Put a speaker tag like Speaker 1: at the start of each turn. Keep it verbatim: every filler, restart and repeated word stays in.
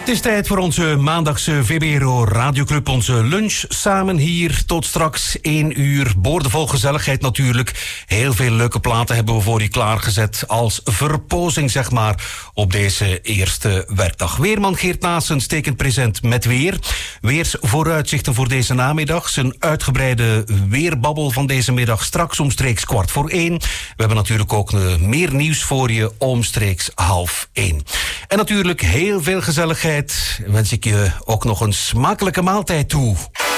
Speaker 1: Het is tijd voor onze maandagse V B R O Radioclub, onze lunch samen hier tot straks één uur. Boordevol gezelligheid natuurlijk. Heel veel leuke platen hebben we voor je klaargezet als verpozing, zeg maar, op deze eerste werkdag. Weerman Geert Naassen stekend present met weer. Weersvooruitzichten voor deze namiddag. Zijn uitgebreide weerbabbel van deze middag straks omstreeks kwart voor één. We hebben natuurlijk ook uh, meer nieuws voor je omstreeks half één. En natuurlijk heel veel gezelligheid. Wens ik je ook nog een smakelijke maaltijd toe.